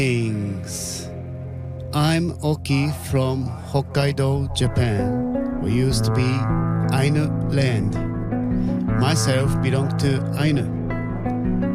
Greetings. I'm Oki from Hokkaido, Japan. We used to be Ainu land. Myself belong to Ainu.